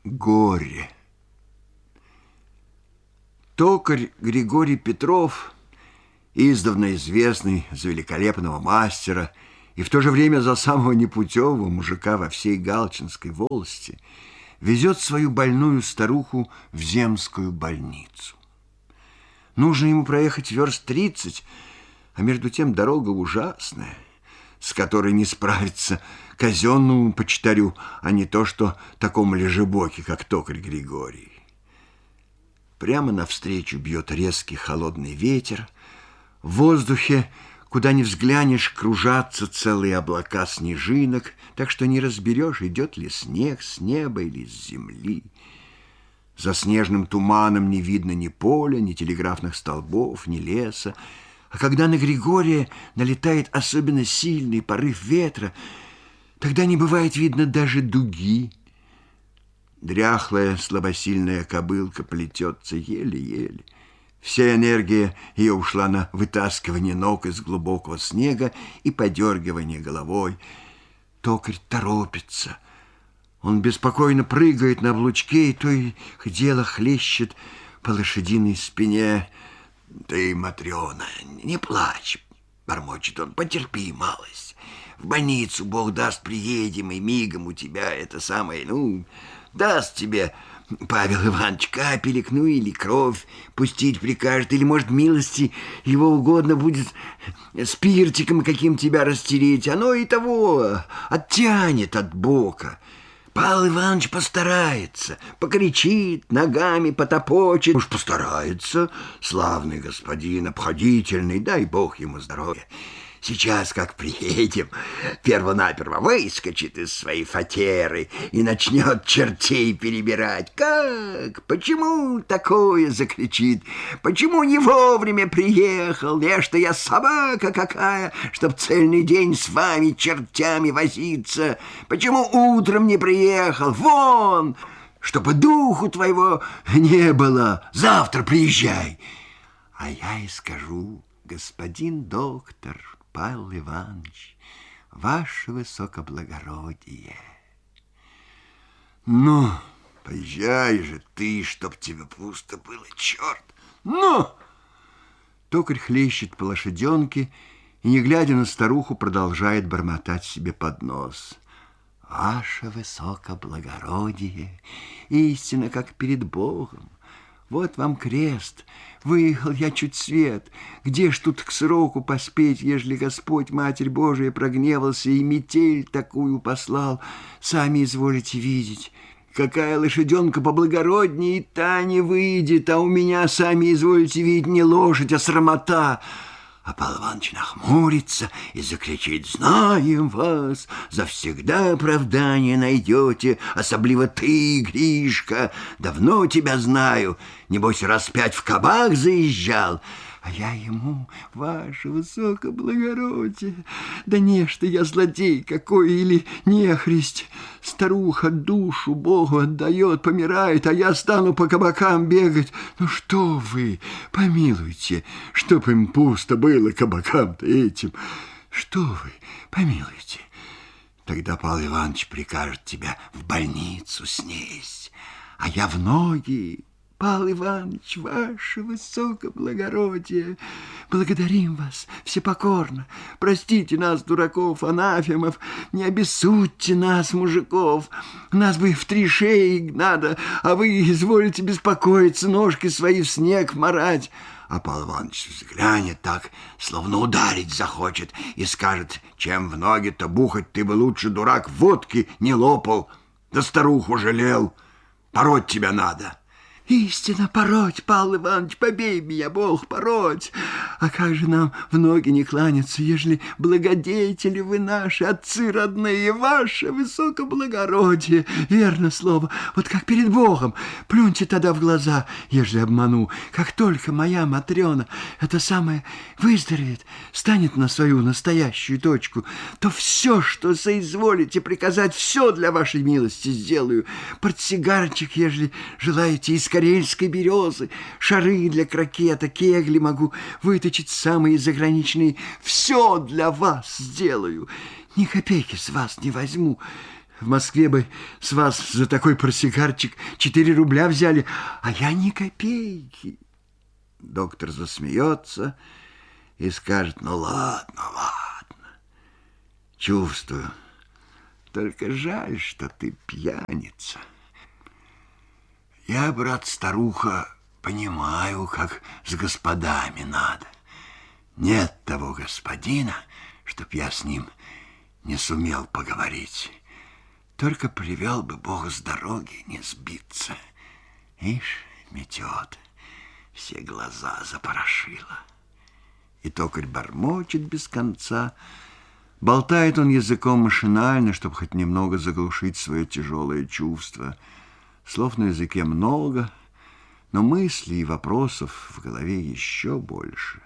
Горе. Токарь Григорий Петров, издавна известный за великолепного мастера и в то же время за самого непутевого мужика во всей Галчинской волости, везет свою больную старуху в земскую больницу. Нужно ему проехать верст 30, а между тем дорога ужасная, с которой не справиться казенному почтарю, а не то что такому лежебоке, как токарь Григорий. Прямо навстречу бьет резкий холодный ветер. В воздухе, куда ни взглянешь, кружатся целые облака снежинок, так что не разберешь, идет ли снег с неба или с земли. За снежным туманом не видно ни поля, ни телеграфных столбов, ни леса. А когда на Григория налетает особенно сильный порыв ветра, тогда не бывает видно даже дуги. Дряхлая, слабосильная кобылка плетется еле-еле. Вся энергия ее ушла на вытаскивание ног из глубокого снега и подергивание головой. Токарь торопится. Он беспокойно прыгает на облучке и то и дело хлещет по лошадиной спине. «Ты, Матрена, не плачь», — бормочет он, — «потерпи малость. В больницу, Бог даст, приедем, и мигом у тебя это самое, даст тебе Павел Иванович капелек, или кровь пустить прикажет, или, может, милости его угодно будет спиртиком каким тебя растереть. Оно и того оттянет от бока. Павел Иванович постарается, покричит, ногами потопочет. Уж постарается, славный господин, обходительный, дай Бог ему здоровья. Сейчас, как приедем, перво-наперво выскочит из своей фатеры и начнет чертей перебирать. Как? Почему такое? Закричит. Почему не вовремя приехал? Что я собака какая, чтоб цельный день с вами чертями возиться? Почему утром не приехал? Вон! Чтобы духу твоего не было. Завтра приезжай. А я и скажу: господин доктор Павел Иванович, ваше высокоблагородие. Ну, поезжай же ты, чтоб тебе пусто было, черт! Ну! Токарь хлещет по лошаденке и, не глядя на старуху, продолжает бормотать себе под нос. Ваше высокоблагородие, истинно, как перед Богом. Вот вам крест. Выехал я чуть свет. Где ж тут к сроку поспеть, ежели Господь, Матерь Божия, прогневался и метель такую послал? Сами изволите видеть. Какая лошаденка поблагороднее, и та не выйдет, а у меня, сами изволите видеть, не лошадь, а срамота. А Павел Иванович нахмурится и закричит: знаем вас, завсегда оправдание найдете, особливо ты, Гришка, давно тебя знаю, небось, раз 5 в кабак заезжал. А я ему: ваше высокоблагородие, да не, что я злодей какой или нехрист. Старуха душу Богу отдает, помирает, а я стану по кабакам бегать. Ну что вы, помилуйте, чтоб им пусто было кабакам-то этим. Что вы, помилуйте. Тогда Павел Иванович прикажет тебя в больницу снесть, а я в ноги. Павел Иванович, ваше высокоблагородие, благодарим вас всепокорно. Простите нас, дураков, анафемов, не обессудьте нас, мужиков. Нас бы в 3 шеи надо, а вы изволите беспокоиться, ножки свои в снег марать. А Павел Иванович взглянет так, словно ударить захочет, и скажет: чем в ноги-то бухать, ты бы лучше, дурак, водки не лопал, да старуху жалел. Пороть тебя надо. Истинно, пороть, Павел Иванович, побей меня, Бог, пороть. А как же нам в ноги не кланяться, ежели благодетели вы наши, отцы родные, ваше высокоблагородие? Верно слово, вот как перед Богом. Плюньте тогда в глаза, ежели обману. Как только моя Матрена, это самое, выздоровеет, станет на свою настоящую точку, то все, что соизволите приказать, все для вашей милости сделаю. Портсигарчик, ежели желаете, из карельской березы, шары для крокета, кегли могу выточить самые заграничные. Все для вас сделаю. Ни копейки с вас не возьму. В Москве бы с вас за такой портсигарчик 4 рубля взяли, а я ни копейки. Доктор засмеется и скажет: ну ладно, ладно. Чувствую. Только жаль, что ты пьяница. Я, брат, старуха, понимаю, как с господами надо. Нет того господина, чтоб я с ним не сумел поговорить. Только привел бы Бог с дороги не сбиться. Ишь, метет, все глаза запорошило. И токарь бормочет без конца. Болтает он языком машинально, чтобы хоть немного заглушить свое тяжелое чувство. Слов на языке много, но мыслей и вопросов в голове еще больше.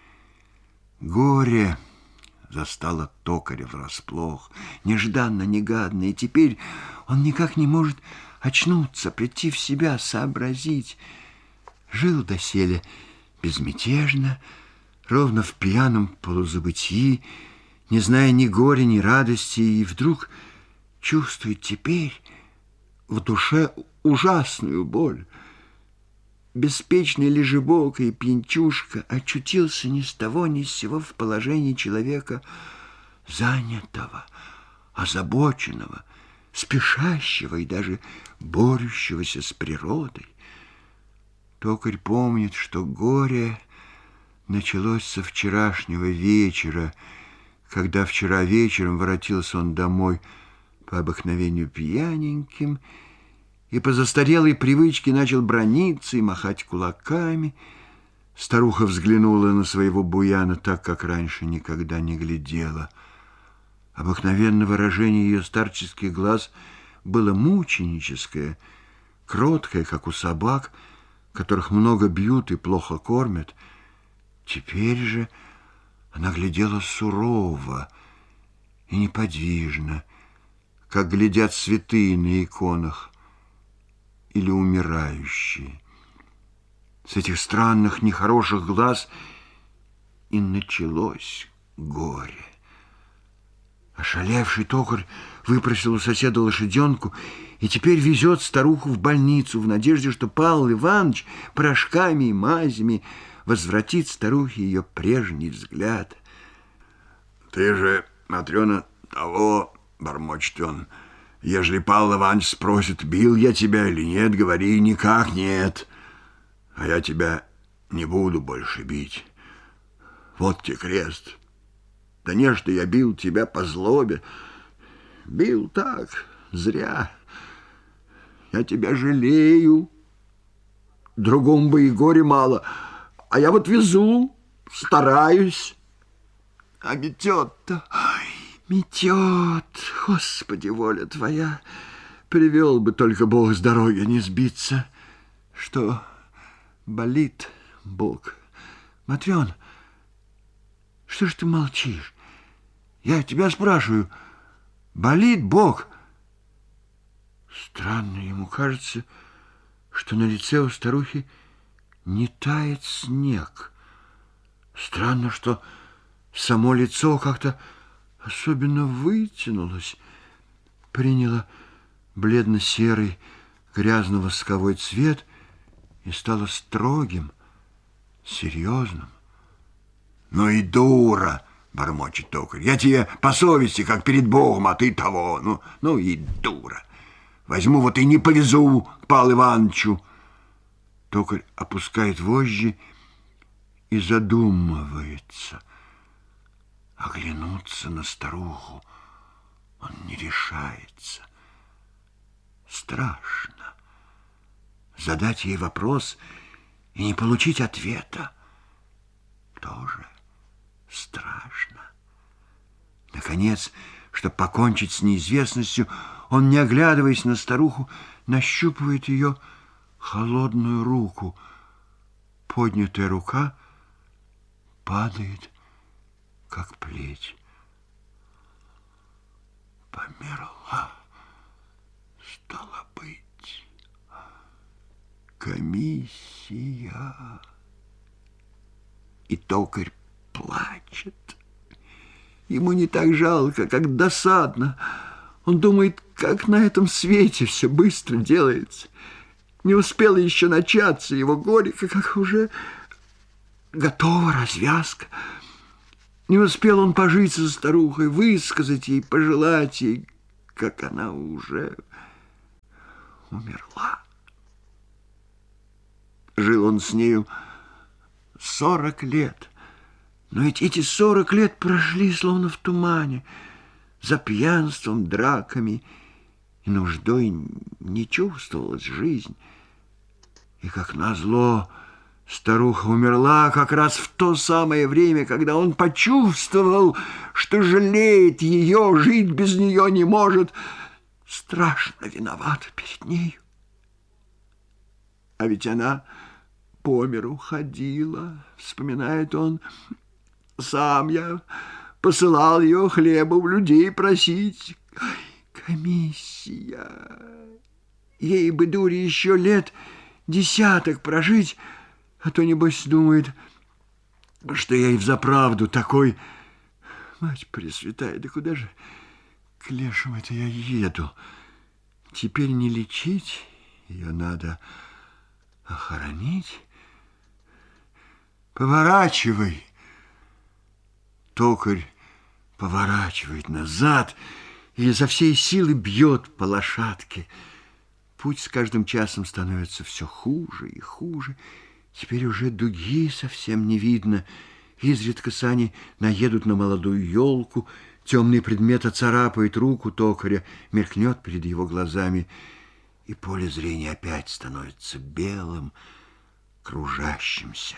Горе застало токаря врасплох, нежданно-негаданно, и теперь он никак не может очнуться, прийти в себя, сообразить. Жил доселе безмятежно, ровно в пьяном полузабытии, не зная ни горя, ни радости, и вдруг чувствует теперь в душе ужасную боль. Беспечный лежебок и пьянчушка очутился ни с того ни с сего в положении человека занятого, озабоченного, спешащего и даже борющегося с природой. Токарь помнит, что горе началось со вчерашнего вечера, когда вчера вечером воротился он домой по обыкновению пьяненьким и по застарелой привычке начал браниться и махать кулаками. Старуха взглянула на своего буяна так, как раньше никогда не глядела. Обыкновенное выражение ее старческих глаз было мученическое, кроткое, как у собак, которых много бьют и плохо кормят. Теперь же она глядела сурово и неподвижно, как глядят святые на иконах или умирающие. С этих странных, нехороших глаз и началось горе. Ошалевший токарь выпросил у соседа лошаденку и теперь везет старуху в больницу в надежде, что Павел Иванович порошками и мазями возвратит старухе ее прежний взгляд. Ты же, Матрена, того, бормочет он, ежели Павел Иванович спросит, бил я тебя или нет, говори: никак нет. А я тебя не буду больше бить. Вот тебе крест. Да не, что я бил тебя по злобе. Бил так, зря. Я тебя жалею. Другому бы и горе мало. А я вот везу, стараюсь. А метет-то... Метет, Господи, воля твоя, привел бы только Бог с дороги, не сбиться. Что болит, Бог? Матрена, что ж ты молчишь? Я тебя спрашиваю, болит Бог? Странно, ему кажется, что на лице у старухи не тает снег. Странно, что само лицо как-то особенно вытянулось, приняло бледно-серый грязно-восковой цвет и стало строгим, серьезным. Ну и дура, бормочет токарь. Я тебе по совести, как перед Богом, а ты того. Ну и дура. Возьму вот и не повезу к Павлу Ивановичу. Токарь опускает вожжи и задумывается. Оглянуться на старуху он не решается. Страшно задать ей вопрос и не получить ответа. Тоже страшно. Наконец, чтобы покончить с неизвестностью, он, не оглядываясь на старуху, нащупывает ее холодную руку. Поднятая рука падает, как плеть. Померла, стало быть, комиссия. И токарь плачет. Ему не так жалко, как досадно. Он думает, как на этом свете все быстро делается. Не успело еще начаться его горько, как уже готова развязка. Не успел он пожиться со старухой, высказать ей, пожелать ей, как она уже умерла. Жил он с нею 40 лет, но ведь эти 40 лет прошли словно в тумане, за пьянством, драками и нуждой не чувствовалась жизнь. И, как назло, старуха умерла как раз в то самое время, когда он почувствовал, что жалеет ее, жить без нее не может, страшно виновата перед нею. А ведь она по миру ходила, вспоминает он. Сам я посылал ее хлеба в людей просить. Ай, комиссия! Ей бы, дури, еще лет 10 прожить, а то, небось, думает, что я и взаправду такой... Мать Пресвятая, да куда же к лешему-то я еду? Теперь не лечить, ее надо охоронить. Поворачивай. Токарь поворачивает назад и изо всей силы бьет по лошадке. Путь с каждым часом становится все хуже и хуже. Теперь уже дуги совсем не видно. Изредка сани наедут на молодую елку. Темный предмет оцарапает руку токаря, мелькнет перед его глазами. И поле зрения опять становится белым, кружащимся.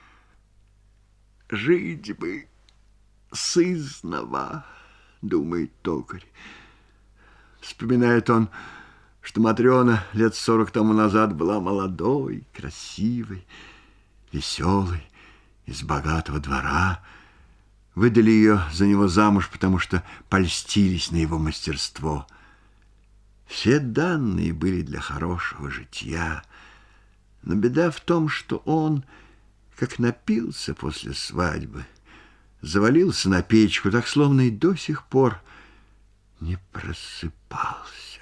Жить бы сызнова, думает токарь. Вспоминает он, что Матрена лет 40 тому назад была молодой, красивой, веселой, из богатого двора. Выдали ее за него замуж, потому что польстились на его мастерство. Все данные были для хорошего житья, но беда в том, что он, как напился после свадьбы, завалился на печку, так словно и до сих пор не просыпался.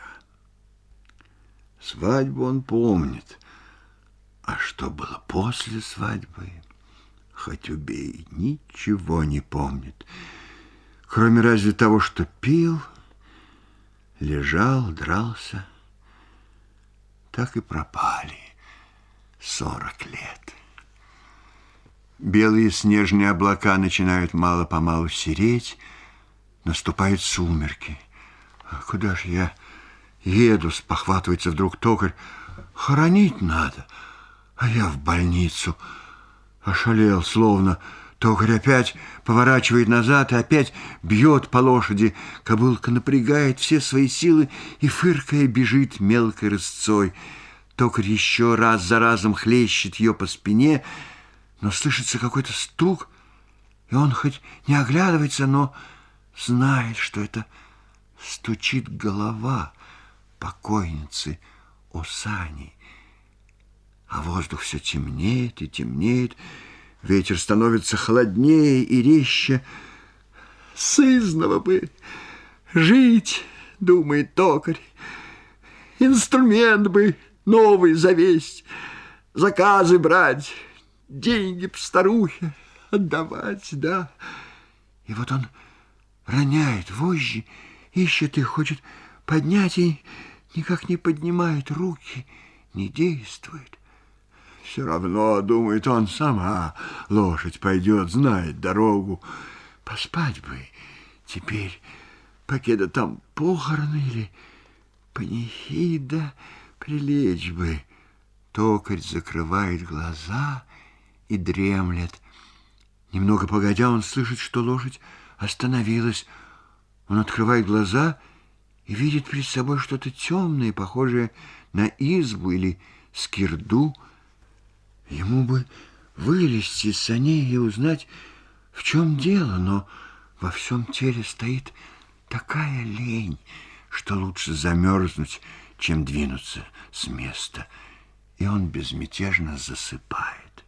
Свадьбу он помнит, а что было после свадьбы, хоть убей, ничего не помнит, кроме разве того, что пил, лежал, дрался. Так и пропали 40 лет. Белые снежные облака начинают мало-помалу сереть, наступают сумерки. Куда же я еду, спохватывается вдруг токарь. Хоронить надо, а я в больницу. Ошалел словно. Токарь опять поворачивает назад и опять бьет по лошади. Кобылка напрягает все свои силы и, фыркая, бежит мелкой рысцой. Токарь еще раз за разом хлещет ее по спине, но слышится какой-то стук, и он хоть не оглядывается, но знает, что это стучит голова покойницы Осани. А воздух все темнеет и темнеет, ветер становится холоднее и резче. Сызнова бы жить, думает токарь, инструмент бы новый завесть, заказы брать, деньги б старухе отдавать, да. И вот он роняет вожжи, ищет их, хочет поднять и никак не поднимает руки, не действует. Все равно, думает он, сама лошадь пойдет, знает дорогу. Поспать бы теперь, покеда там похороны или панихида, прилечь бы. Токарь закрывает глаза и дремлет. Немного погодя, он слышит, что лошадь остановилась. Он открывает глаза и видит перед собой что-то темное, похожее на избу или скирду. Ему бы вылезти из саней и узнать, в чем дело, но во всем теле стоит такая лень, что лучше замерзнуть, чем двинуться с места. И он безмятежно засыпает.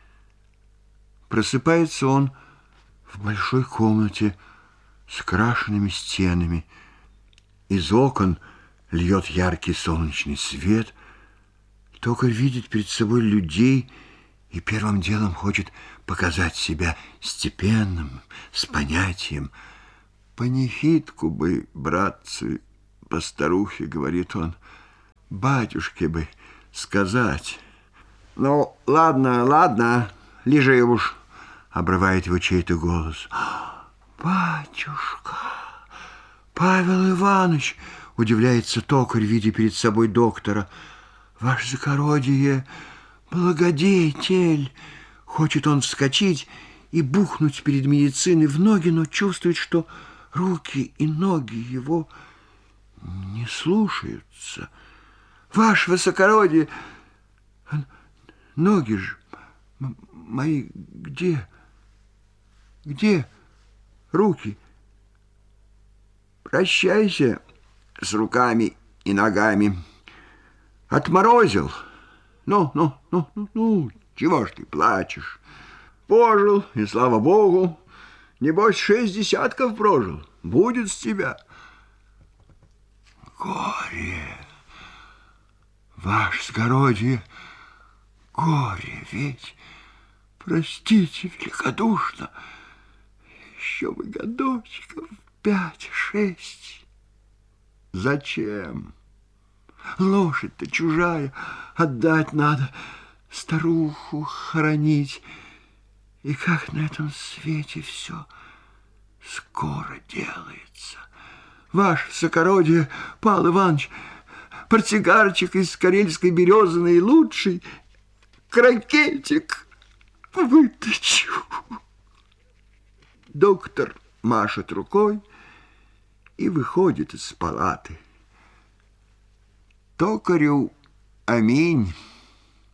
Просыпается он в большой комнате с крашенными стенами. Из окон льет яркий солнечный свет. Токарь видит перед собой людей и первым делом хочет показать себя степенным, с понятием. «Панихидку бы, братцы, по старухе, — говорит он, — батюшке бы сказать». «Ну, ладно, ладно, лежи уж», — обрывает его чей-то голос. «Батюшка! Павел Иванович!» — удивляется токарь, видя перед собой доктора. «Ваше высокородие, благодетель!» Хочет он вскочить и бухнуть перед медициной в ноги, но чувствует, что руки и ноги его не слушаются. «Ваше высокородие, ноги же мои где? Где руки?» «Прощайся с руками и ногами. Отморозил. Ну, чего ж ты плачешь? Пожил, и слава богу, небось 6 десятков прожил. Будет с тебя». «Горе, ваше высокородие, горе ведь, простите великодушно, еще бы годочков 5-6. Зачем? Лошадь-то чужая, отдать надо, старуху хоронить. И как на этом свете все скоро делается. Ваше высокородие, Павел Иванович, портсигарчик из карельской березы наилучший, крокетик вытащу». Доктор машет рукой и выходит из палаты. Токарю аминь.